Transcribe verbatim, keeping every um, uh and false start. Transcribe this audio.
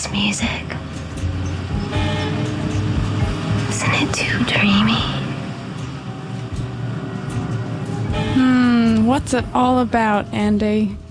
this music? Isn't it too dreamy? Hmm, what's it all about, Andy?